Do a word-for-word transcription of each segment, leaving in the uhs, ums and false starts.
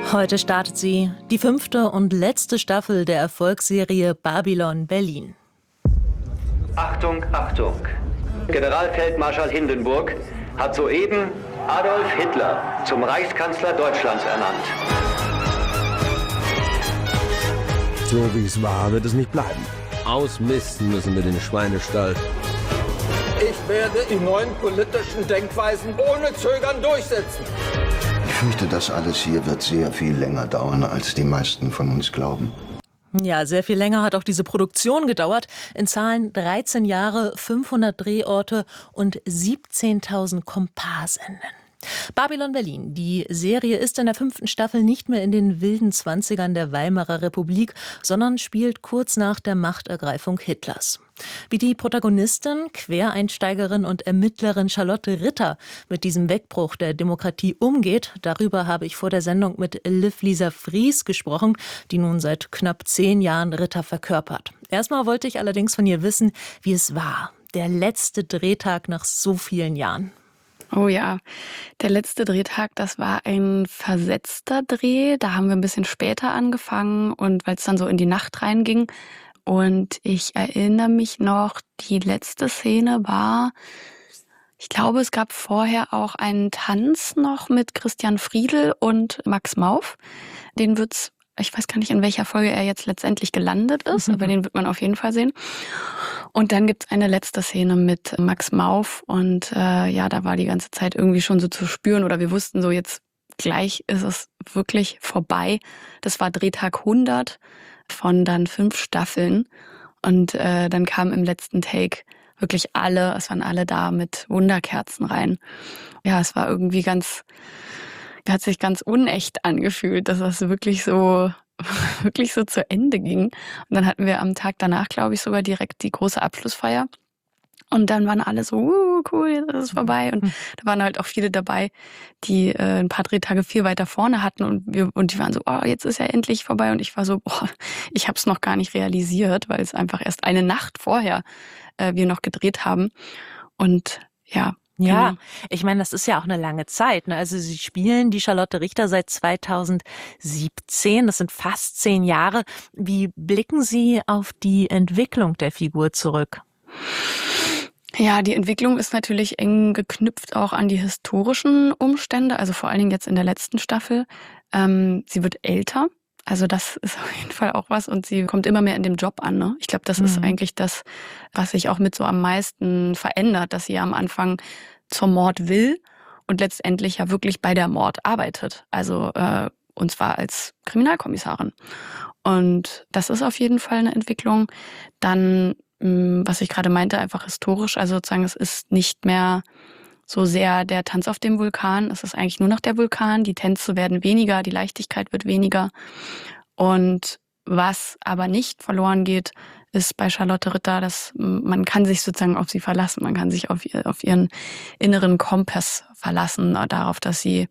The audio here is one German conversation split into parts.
Heute startet sie, die fünfte und letzte Staffel der Erfolgsserie Babylon Berlin. Achtung, Achtung! Generalfeldmarschall Hindenburg hat soeben Adolf Hitler zum Reichskanzler Deutschlands ernannt. So wie es war, wird es nicht bleiben. Ausmisten müssen wir den Schweinestall. Ich werde die neuen politischen Denkweisen ohne Zögern durchsetzen. Ich fürchte, das alles hier wird sehr viel länger dauern, als die meisten von uns glauben. Ja, sehr viel länger hat auch diese Produktion gedauert. In Zahlen dreizehn Jahre, fünfhundert Drehorte und siebzehntausend Komparsenden. Babylon Berlin. Die Serie ist in der fünften Staffel nicht mehr in den wilden Zwanzigern der Weimarer Republik, sondern spielt kurz nach der Machtergreifung Hitlers. Wie die Protagonistin, Quereinsteigerin und Ermittlerin Charlotte Ritter mit diesem Wegbruch der Demokratie umgeht, darüber habe ich vor der Sendung mit Liv-Lisa Fries gesprochen, die nun seit knapp zehn Jahren Ritter verkörpert. Erstmal wollte ich allerdings von ihr wissen, wie es war. Der letzte Drehtag nach so vielen Jahren. Oh ja, der letzte Drehtag, das war ein versetzter Dreh. Da haben wir ein bisschen später angefangen und weil es dann so in die Nacht reinging. Und ich erinnere mich noch, die letzte Szene war, ich glaube, es gab vorher auch einen Tanz noch mit Christian Friedl und Max Mauf. Den wird's, ich weiß gar nicht, in welcher Folge er jetzt letztendlich gelandet ist, mhm. aber den wird man auf jeden Fall sehen. Und dann gibt's eine letzte Szene mit Max Mauf und äh, ja, da war die ganze Zeit irgendwie schon so zu spüren oder wir wussten so, jetzt gleich ist es wirklich vorbei. Das war Drehtag hundert von dann fünf Staffeln und äh, dann kamen im letzten Take wirklich alle, es waren alle da mit Wunderkerzen rein. Ja, es war irgendwie ganz, hat sich ganz unecht angefühlt, dass das wirklich so wirklich so zu Ende ging. Und dann hatten wir am Tag danach, glaube ich, sogar direkt die große Abschlussfeier. Und dann waren alle so, uh, cool, jetzt ist es vorbei. Und da waren halt auch viele dabei, die äh, ein paar Drehtage viel weiter vorne hatten. Und wir und die waren so, oh, jetzt ist ja endlich vorbei. Und ich war so, boah, ich habe es noch gar nicht realisiert, weil es einfach erst eine Nacht vorher äh, wir noch gedreht haben. Und ja, Ja, genau. Ich meine, das ist ja auch eine lange Zeit. Ne? Also Sie spielen die Charlotte Richter seit zweitausendsiebzehn, das sind fast zehn Jahre. Wie blicken Sie auf die Entwicklung der Figur zurück? Ja, die Entwicklung ist natürlich eng geknüpft auch an die historischen Umstände, also vor allen Dingen jetzt in der letzten Staffel. Ähm, sie wird älter, also das ist auf jeden Fall auch was und sie kommt immer mehr in dem Job an. Ne? Ich glaube, das mhm. ist eigentlich das, was sich auch mit so am meisten verändert, dass sie ja am Anfang zum Mord will und letztendlich ja wirklich bei der Mord arbeitet, also äh, und zwar als Kriminalkommissarin. Und das ist auf jeden Fall eine Entwicklung. Dann was ich gerade meinte, einfach historisch, also sozusagen es ist nicht mehr so sehr der Tanz auf dem Vulkan, es ist eigentlich nur noch der Vulkan, die Tänze werden weniger, die Leichtigkeit wird weniger und was aber nicht verloren geht, ist bei Charlotte Ritter, dass man kann sich sozusagen auf sie verlassen, man kann sich auf, ihr, auf ihren inneren Kompass verlassen, darauf, dass sie,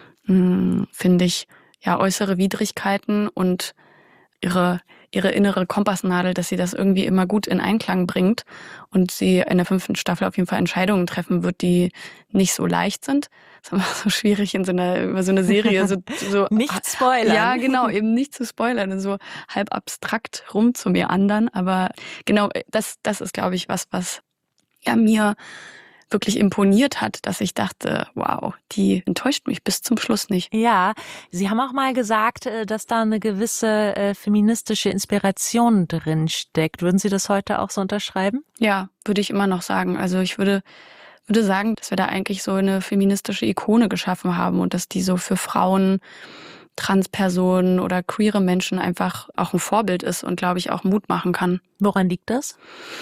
mh, finde ich, ja äußere Widrigkeiten und ihre ihre innere Kompassnadel, dass sie das irgendwie immer gut in Einklang bringt und sie in der fünften Staffel auf jeden Fall Entscheidungen treffen wird, die nicht so leicht sind. Das ist immer so schwierig in so einer, über so eine Serie. So, so nicht spoilern. Ja, genau, eben nicht zu spoilern und so halb abstrakt rumzumeandern. Aber genau, das, das ist, glaube ich, was, was ja mir wirklich imponiert hat, dass ich dachte, wow, die enttäuscht mich bis zum Schluss nicht. Ja, Sie haben auch mal gesagt, dass da eine gewisse äh, feministische Inspiration drin steckt. Würden Sie das heute auch so unterschreiben? Ja, würde ich immer noch sagen. Also ich würde würde sagen, dass wir da eigentlich so eine feministische Ikone geschaffen haben und dass die so für Frauen, Transpersonen oder queere Menschen einfach auch ein Vorbild ist und, glaube ich, auch Mut machen kann. Woran liegt das?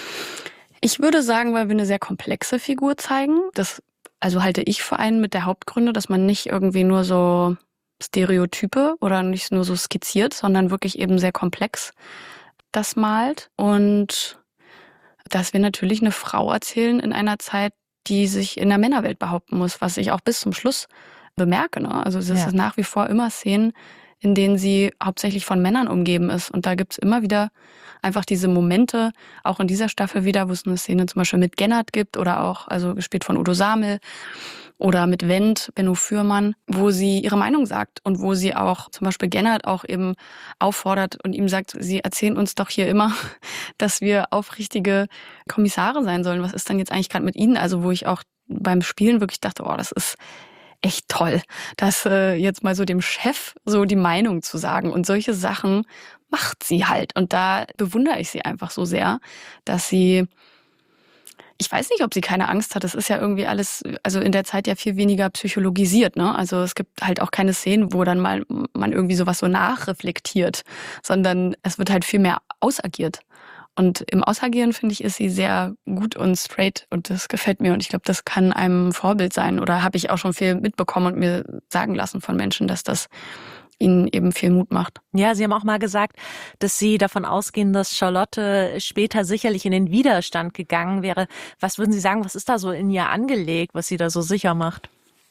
Ich würde sagen, weil wir eine sehr komplexe Figur zeigen. Das also halte ich für einen mit der Hauptgründe, dass man nicht irgendwie nur so Stereotype oder nicht nur so skizziert, sondern wirklich eben sehr komplex das malt. Und dass wir natürlich eine Frau erzählen in einer Zeit, die sich in der Männerwelt behaupten muss, was ich auch bis zum Schluss bemerke. Ne? Also es ist ja. nach wie vor immer Szenen, in denen sie hauptsächlich von Männern umgeben ist. Und da gibt's immer wieder einfach diese Momente, auch in dieser Staffel wieder, wo es eine Szene zum Beispiel mit Gennard gibt oder auch, also gespielt von Udo Samel oder mit Wendt, Benno Fürmann, wo sie ihre Meinung sagt und wo sie auch zum Beispiel Gennard auch eben auffordert und ihm sagt, sie erzählen uns doch hier immer, dass wir aufrichtige Kommissare sein sollen. Was ist denn jetzt eigentlich gerade mit Ihnen? Also wo ich auch beim Spielen wirklich dachte, oh, das ist echt toll, das äh, jetzt mal so dem Chef so die Meinung zu sagen. Und solche Sachen macht sie halt. Und da bewundere ich sie einfach so sehr, dass sie, ich weiß nicht, ob sie keine Angst hat. Das ist ja irgendwie alles, also in der Zeit ja viel weniger psychologisiert, ne? Also es gibt halt auch keine Szenen, wo dann mal man irgendwie sowas so nachreflektiert, sondern es wird halt viel mehr ausagiert. Und im Ausagieren, finde ich, ist sie sehr gut und straight und das gefällt mir. Und ich glaube, das kann einem Vorbild sein. Oder habe ich auch schon viel mitbekommen und mir sagen lassen von Menschen, dass das ihnen eben viel Mut macht. Ja, Sie haben auch mal gesagt, dass Sie davon ausgehen, dass Charlotte später sicherlich in den Widerstand gegangen wäre. Was würden Sie sagen, was ist da so in ihr angelegt, was sie da so sicher macht?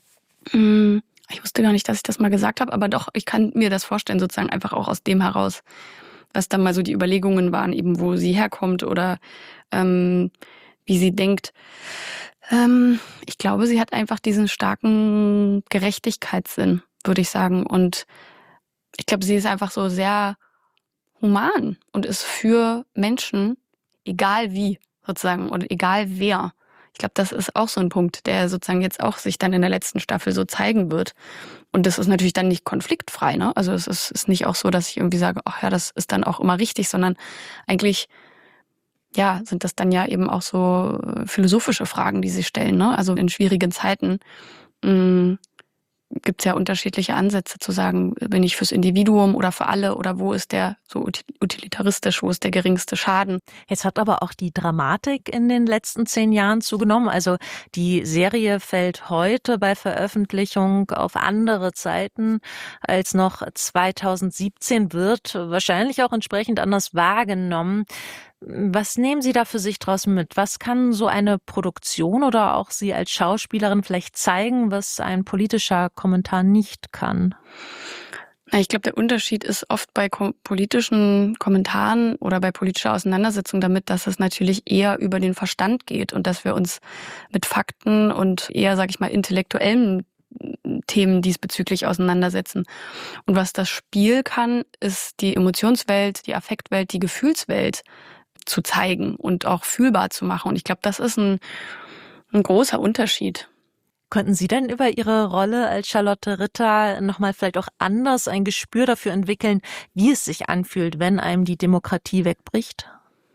Ich wusste gar nicht, dass ich das mal gesagt habe, aber doch, ich kann mir das vorstellen, sozusagen einfach auch aus dem heraus, was dann mal so die Überlegungen waren, eben wo sie herkommt oder ähm, wie sie denkt. Ähm, ich glaube, sie hat einfach diesen starken Gerechtigkeitssinn, würde ich sagen. Und ich glaube, sie ist einfach so sehr human und ist für Menschen, egal wie, sozusagen, und egal wer. Ich glaube, das ist auch so ein Punkt, der sozusagen jetzt auch sich dann in der letzten Staffel so zeigen wird. Und das ist natürlich dann nicht konfliktfrei, ne? Also es ist, ist nicht auch so, dass ich irgendwie sage, ach ja, das ist dann auch immer richtig, sondern eigentlich, ja, sind das dann ja eben auch so philosophische Fragen, die sie stellen, ne? Also in schwierigen Zeiten mh, gibt es ja unterschiedliche Ansätze zu sagen, bin ich fürs Individuum oder für alle oder wo ist der so utilitaristisch, wo ist der geringste Schaden. Jetzt hat aber auch die Dramatik in den letzten zehn Jahren zugenommen. Also die Serie fällt heute bei Veröffentlichung auf andere Zeiten als noch zweitausendsiebzehn, wird wahrscheinlich auch entsprechend anders wahrgenommen. Was nehmen Sie da für sich draus mit? Was kann so eine Produktion oder auch Sie als Schauspielerin vielleicht zeigen, was ein politischer Kommentar nicht kann? Ich glaube, der Unterschied ist oft bei kom- politischen Kommentaren oder bei politischer Auseinandersetzung damit, dass es natürlich eher über den Verstand geht und dass wir uns mit Fakten und eher, sag ich mal, intellektuellen Themen diesbezüglich auseinandersetzen. Und was das Spiel kann, ist die Emotionswelt, die Affektwelt, die Gefühlswelt zu zeigen und auch fühlbar zu machen. Und ich glaube, das ist ein, ein großer Unterschied. Konnten Sie denn über Ihre Rolle als Charlotte Ritter nochmal vielleicht auch anders ein Gespür dafür entwickeln, wie es sich anfühlt, wenn einem die Demokratie wegbricht?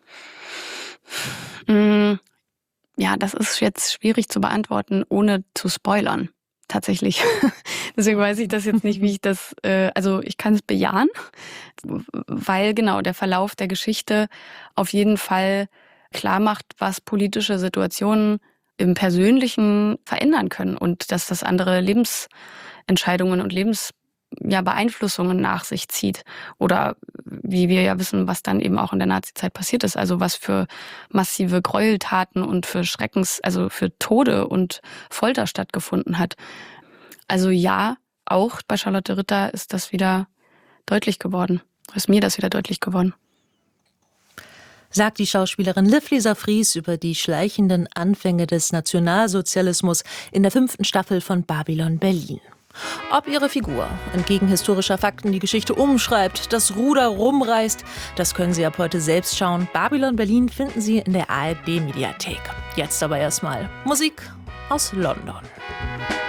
Ja, das ist jetzt schwierig zu beantworten, ohne zu spoilern. Tatsächlich. Deswegen weiß ich das jetzt nicht, wie ich das, äh, also ich kann es bejahen, weil genau der Verlauf der Geschichte auf jeden Fall klar macht, was politische Situationen im Persönlichen verändern können und dass das andere Lebensentscheidungen und Lebens ja, Beeinflussungen nach sich zieht. Oder wie wir ja wissen, was dann eben auch in der Nazizeit passiert ist. Also was für massive Gräueltaten und für Schreckens, also für Tode und Folter stattgefunden hat. Also ja, auch bei Charlotte Ritter ist das wieder deutlich geworden. Ist mir das wieder deutlich geworden. Sagt die Schauspielerin Liv Leser Fries über die schleichenden Anfänge des Nationalsozialismus in der fünften Staffel von Babylon Berlin. Ob ihre Figur entgegen historischer Fakten die Geschichte umschreibt, das Ruder rumreißt, das können Sie ab heute selbst schauen. Babylon Berlin finden Sie in der A R D-Mediathek. Jetzt aber erstmal Musik aus London.